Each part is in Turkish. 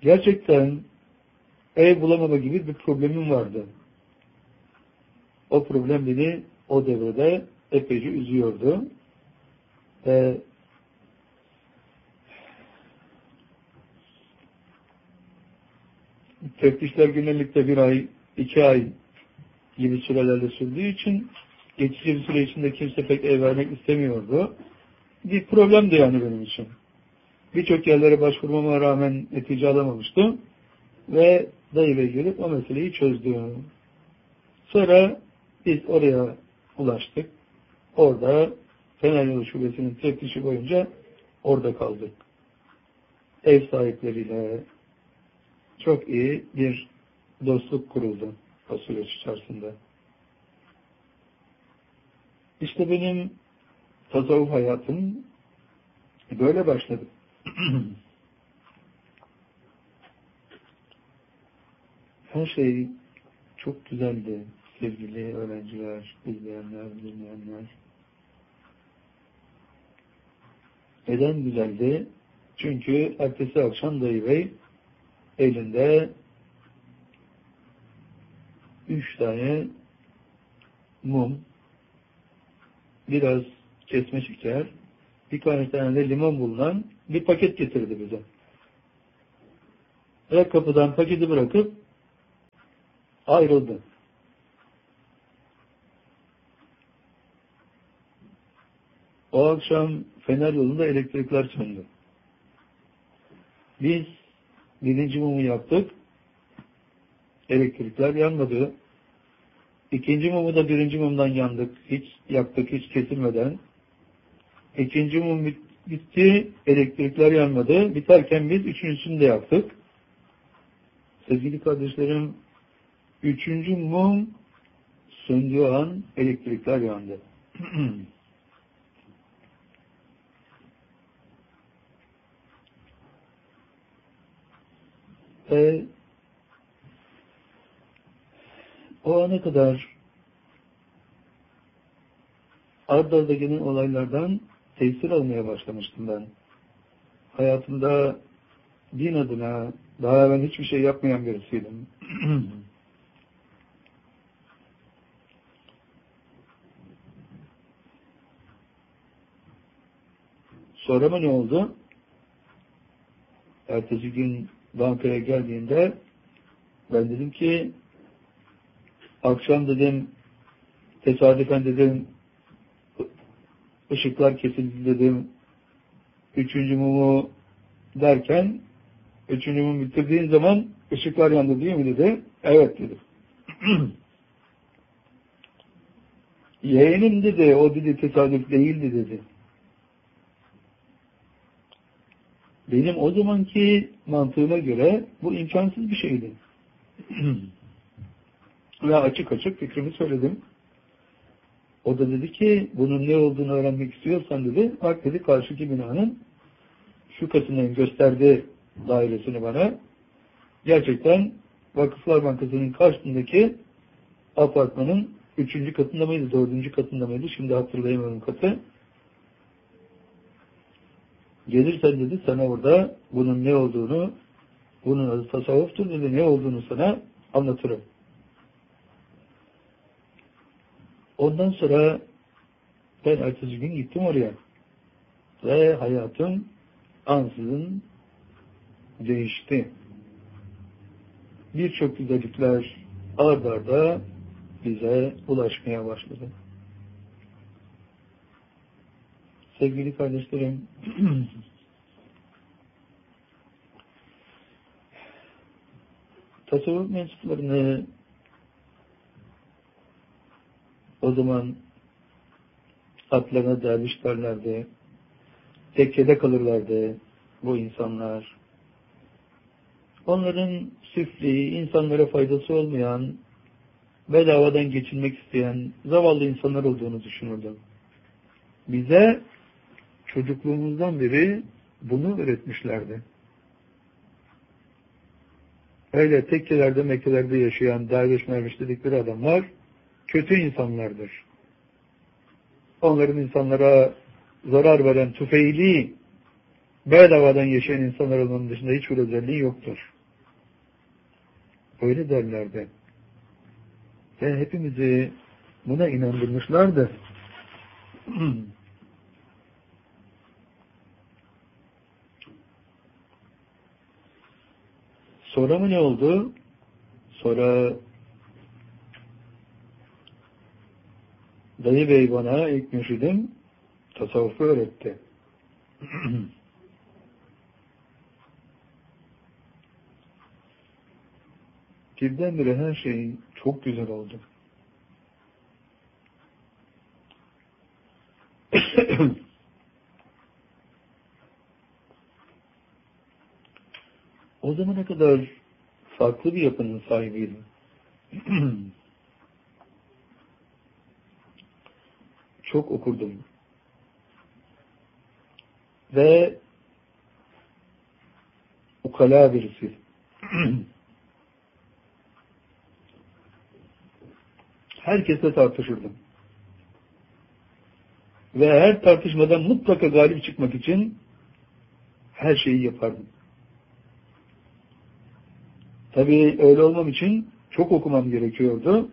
Gerçekten ev bulamama gibi bir problemim vardı. O problem beni o devrede epeyce üzüyordu. Teftişler genellikle 1 ay, 2 ay gibi sürelerde sürdüğü için geçici bir süre içinde kimse pek ev vermek istemiyordu. Bir problemdi yani benim için. Birçok yerlere başvurmama rağmen netice alamamıştım. Ve dayı bey gelip o meseleyi çözdü. Sonra biz oraya ulaştık. Orada Fener Yolu Şubesi'nin teftişi boyunca orada kaldık. Ev sahipleriyle çok iyi bir dostluk kuruldu o süreç içerisinde. İşte benim tasavvuf hayatım böyle başladı. Her şey çok güzeldi. Sevgili öğrenciler, izleyenler, dinleyenler. Neden güzeldi? Çünkü ertesi akşam dayı bey elinde 3 tane mum, biraz kesme şeker, birkaç tane de limon bulunan bir paket getirdi bize. Ve kapıdan paketi bırakıp ayrıldı. O akşam Fener Yolu'nda elektrikler söndü. Biz birinci mumu yaktık. Elektrikler yanmadı. İkinci mumu da birinci mumdan yaktık hiç kesilmeden. İkinci mum bitti, elektrikler yanmadı. Biterken biz üçüncüsünü de yaktık. Sevgili kardeşlerim, üçüncü mum söndüğü an elektrikler yandı. O ana kadar ard arda gelen olaylardan tesir almaya başlamıştım ben. Hayatımda din adına daha evvel hiçbir şey yapmayan birisiydim. Sonra mı ne oldu? Ertesi gün bankaya geldiğinde ben dedim ki akşam dedim tesadüfen dedim ışıklar kesildi dedim. Üçüncü mumu derken üçüncü mumu bitirdiğin zaman ışıklar yandı değil mi dedi. Evet dedim. Yeğenim dedi, o dedi tesadüf değildi dedi. Benim o zamanki mantığıma göre bu imkansız bir şeydi. Ve açık açık fikrimi söyledim. O da dedi ki bunun ne olduğunu öğrenmek istiyorsan dedi, bak dedi karşıki binanın şu katının gösterdiği dairesini bana, gerçekten Vakıflar Bankası'nın karşısındaki apartmanın 3. katında mıydı, 4. katında mıydı, şimdi hatırlayamıyorum katı. Gelirsen dedi sana orada bunun ne olduğunu, bunun adı tasavvuftur dedi, ne olduğunu sana anlatırım. Ondan sonra ben ertesi gün gittim oraya. Ve hayatım ansızın değişti. Birçok güzellikler ard arda bize ulaşmaya başladı. Sevgili kardeşlerim, tasavvuf mensuplarını o zaman atlarına derviş derlerdi. Tekkede kalırlardı bu insanlar. Onların süfli, insanlara faydası olmayan, bedavadan geçinmek isteyen zavallı insanlar olduğunu düşünürdüm. Bize çocukluğumuzdan beri bunu öğretmişlerdi. Öyle tekkelerde, Mekkelerde yaşayan derviş merviş dedikleri adamlar kötü insanlardır. Onların insanlara zarar veren tüfeili bedavadan yaşayan insanlar olmanın dışında hiçbir özelliği yoktur. Öyle derlerdi. Ve hepimizi buna inandırmışlardı. Sonra mı ne oldu? Sonra dayı bey bana ilk mürşidim tasavvufu öğretti. Birdenbire her şey çok güzel oldu. O zamana kadar farklı bir yapının sahibiydim. Çok okurdum. Ve ukala birisi. Herkesle tartışırdım. Ve her tartışmadan mutlaka galip çıkmak için her şeyi yapardım. Tabii öyle olmam için çok okumam gerekiyordu.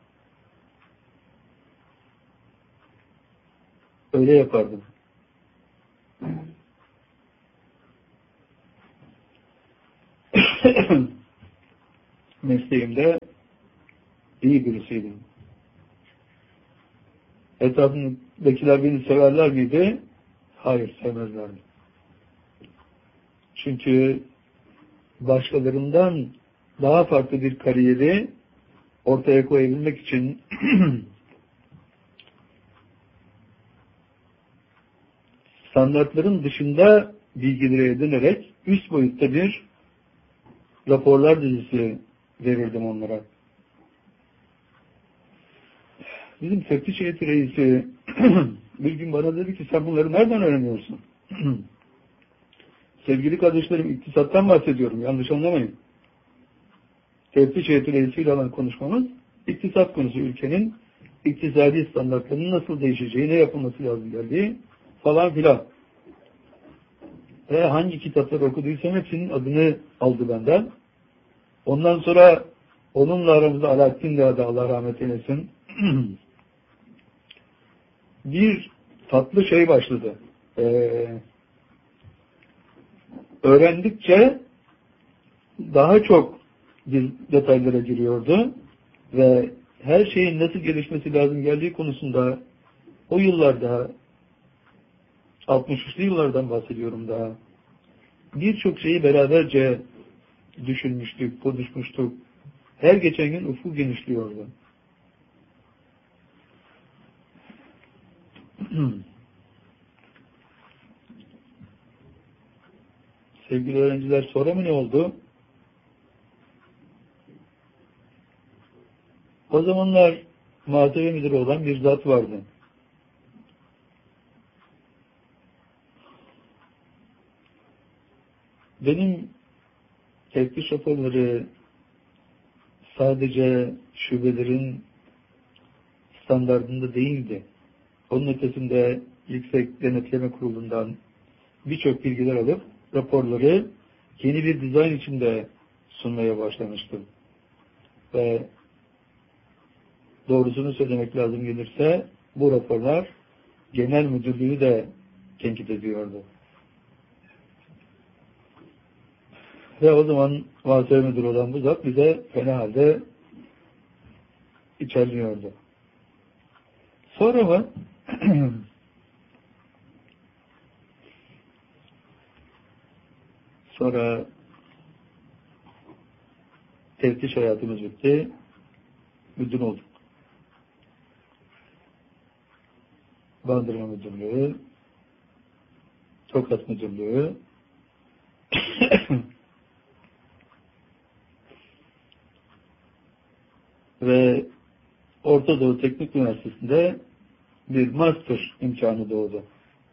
Öyle yapardım. Mesleğimde iyi birisiydim. Etrafımdakiler beni severler miydi? Hayır, sevmezlerdi. Çünkü başkalarından daha farklı bir kariyeri ortaya koyabilmek için standartların dışında bilgileri edinerek üst boyutta bir raporlar dizisi verirdim onlara. Bizim teftiş heyeti reisi bir gün bana dedi ki sen bunları nereden öğreniyorsun? Sevgili kardeşlerim, iktisattan bahsediyorum, yanlış anlamayın. Teftiş heyeti reisiyle olan konuşmamız iktisat konusu, ülkenin iktisadi standartlarının nasıl değişeceği, ne yapılması lazım geldiği falan filan. Ve hangi kitapları okuduysam hepsinin adını aldı benden. Ondan sonra onunla aramızda Alaaddin de adı, Allah rahmet eylesin, bir tatlı şey başladı. Öğrendikçe daha çok detaylara giriyordu ve her şeyin nasıl gelişmesi lazım geldiği konusunda o yıllarda, 63'lü yıllardan bahsediyorum daha, birçok şeyi beraberce düşünmüştük, konuşmuştuk. Her geçen gün ufuk genişliyordu. Sevgili öğrenciler, sonra mı ne oldu? O zamanlar muhasebe müdürü olan bir zat vardı. Benim teftiş raporları sadece şubelerin standartında değildi. Onun ötesinde Yüksek Denetleme Kurulu'ndan birçok bilgiler alıp raporları yeni bir dizayn içinde sunmaya başlamıştım. Ve doğrusunu söylemek lazım gelirse bu raporlar genel müdürlüğü de tenkit ediyordu. Ve o zaman muhasebe müdürü olan bu zat bize fena halde içerliyordu. Sonra mı sonra teftiş hayatımız bitti. Müdür olduk. Bandırma Müdürlüğü, Tokat Müdürlüğü, ve Orta Doğu Teknik Üniversitesi'nde bir master imkanı doğdu.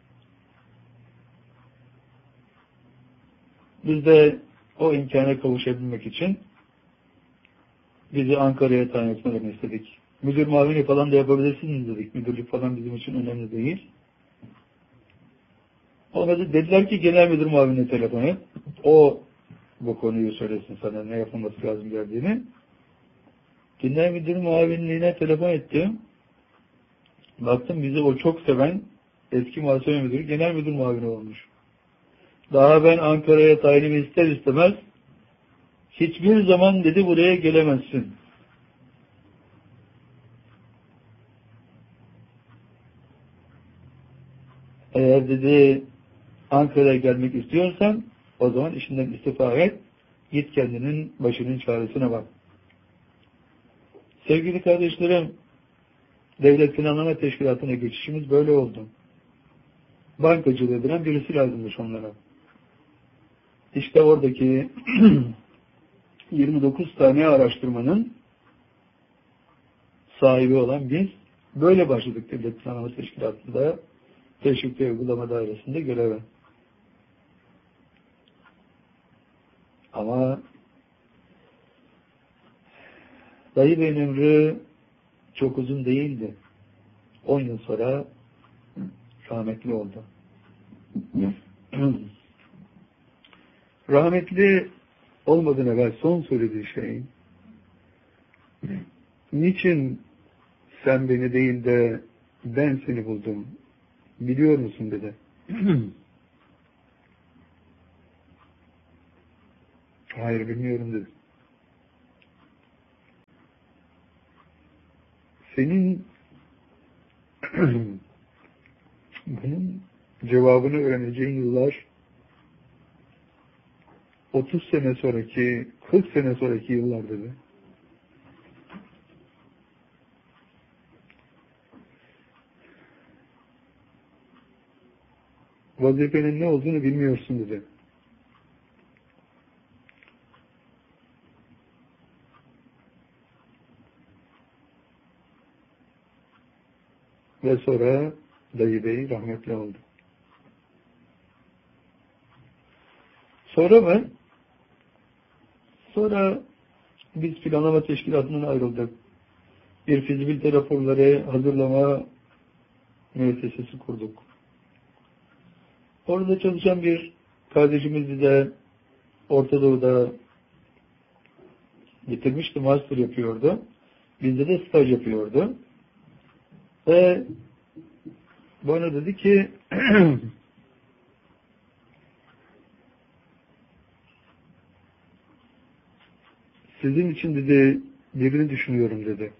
Biz de o imkana kavuşabilmek için bizi Ankara'ya tayin etmelerini istedik. Müdür muavini falan da yapabilirsiniz dedik. Müdürlük falan bizim için önemli değil. Ona da dediler ki genel müdür muavinine telefon et. O bu konuyu söylesin sana ne yapılması lazım geldiğini. Genel müdür muavinliğine telefon ettim. Baktım bizi o çok seven eski muhasebe müdürü genel müdür muavini olmuş. Daha ben Ankara'ya tayinimi ister istemez hiçbir zaman dedi buraya gelemezsin. Eğer dedi Ankara'ya gelmek istiyorsan o zaman işinden istifa et. Git kendinin başının çaresine bak. Sevgili kardeşlerim, Devlet Planlama Teşkilatı'na geçişimiz böyle oldu. Bankacılığı bilen birisi lazımmış onlara. İşte oradaki 29 tane araştırmanın sahibi olan biz böyle başladık Devlet Planlama Teşkilatı'nda teşvik ve uygulama dairesinde göreve. Ama Dayı Bey'in ömrü çok uzun değildi. 10 yıl sonra rahmetli oldu. Rahmetli olmadan evvel son söylediği şey, niçin sen beni değil de ben seni buldum biliyor musun dedi. Hayır bilmiyorum dedi. Senin bunun cevabını öğreneceğin yıllar 30 sene sonraki, 40 sene sonraki yıllar dedi. Vazifenin ne olduğunu bilmiyorsun dedi. Ve sonra Dayı Bey rahmetli oldu. Sonra mı? Sonra biz planlama teşkilatından ayrıldık. Bir fizibilite raporları hazırlama müessesesi kurduk. Orada çalışan bir kardeşimiz bize Orta Doğu'da bitirmişti, master yapıyordu. Bizde de staj yapıyordu. Ve bana dedi ki sizin için dedi birini düşünüyorum dedi.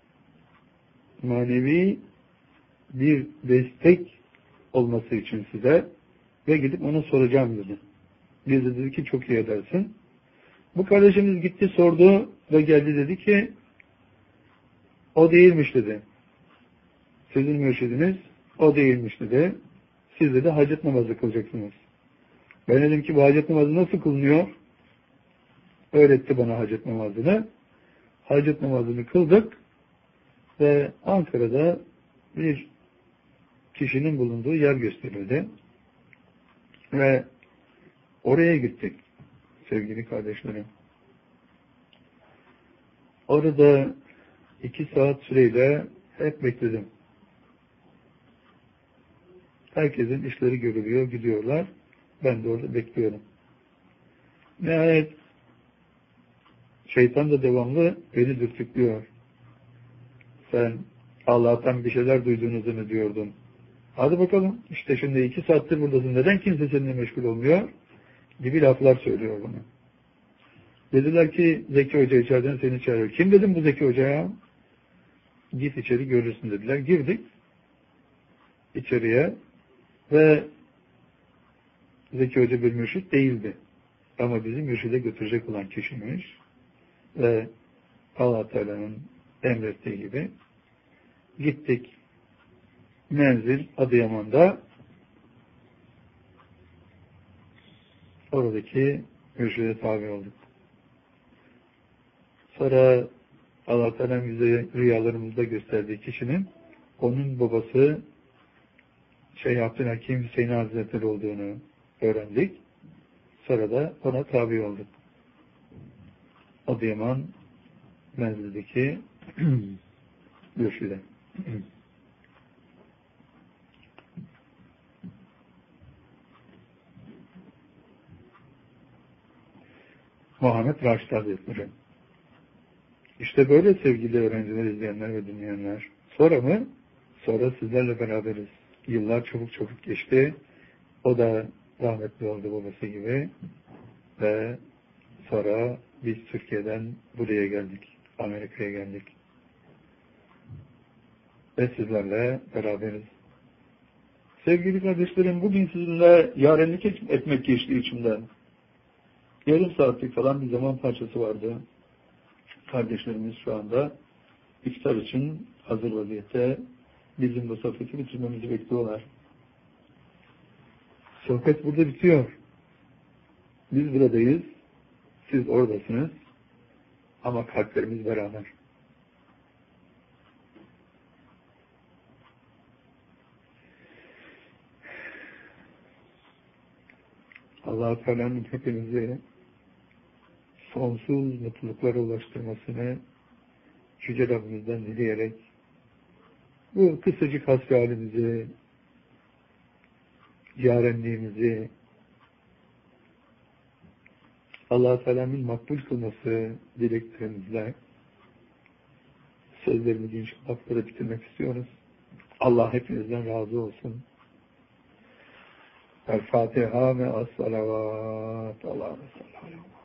Manevi bir destek olması için size ve gidip ona soracağım dedi. Biz de dedi ki çok iyi edersin. Bu kardeşimiz gitti sordu ve geldi dedi ki o değilmiş dedi. Sizin mürşidiniz o değilmiş dedi. Siz de hacet namazı kılacaksınız. Ben dedim ki bu hacet namazı nasıl kılınıyor? Öğretti bana hacet namazını. Hacet namazını kıldık ve Ankara'da bir kişinin bulunduğu yer gösterildi. Ve oraya gittik sevgili kardeşlerim. Orada 2 saat süreyle hep bekledim. Herkesin işleri görülüyor, gidiyorlar. Ben de orada bekliyorum. Nihayet şeytan da devamlı beni dürtüklüyor. Sen Allah'tan bir şeyler duyduğunu zannediyordun. Hadi bakalım, işte şimdi 2 saattir buradasın. Neden kimse seninle meşgul olmuyor? Gibi laflar söylüyor bana. Dediler ki Zeki Hoca içeriden seni çağırıyor. Kim dedim bu Zeki Hoca'ya? Git içeri görürsün dediler. Girdik içeriye ve Zeki Hoca bir mürşit değildi. Ama bizi mürşide götürecek olan kişiymiş. Ve Allah Teala'nın emrettiği gibi gittik. Menzil Adıyaman'da oradaki mürşide tabi olduk. Sonra Allah Teala bize rüyalarımızda gösterdiği kişinin onun babası Şeyh Abdülhakim Hüseyin Hazretleri olduğunu öğrendik. Sonra da ona tabi olduk. Adıyaman menzildeki mürşide. Muhammed Raşid Hazretleri. İşte böyle sevgili öğrenciler, izleyenler ve dinleyenler. Sonra mı? Sonra sizlerle beraberiz. Yıllar çabuk çabuk geçti. O da rahmetli oldu babası gibi. Ve sonra biz Türkiye'den buraya geldik. Amerika'ya geldik. Ve sizlerle beraberiz. Sevgili kardeşlerim, bugün sizinle yarenlik etmek geçti içimden. Yarım saatlik falan bir zaman parçası vardı. Kardeşlerimiz şu anda iftar için hazır vaziyette bizim bu sohbeti bitirmemizi bekliyorlar. Sohbet burada bitiyor. Biz buradayız, siz oradasınız ama kalplerimiz beraber. Allah-u Teala'nın hepimizi sonsuz mutluluklara ulaştırmasını Yüce Rabbimizden dileyerek bu kısacık hasbihalimizi, yarenliğimizi Allah-u Teala'nın makbul kılması dileklerimizle sözlerimizi inşallah böyle bitirmek istiyoruz. Allah hepinizden razı olsun. El-Fatiha ve as-salavat. Allah'a sallallahu aleyhi ve sellem.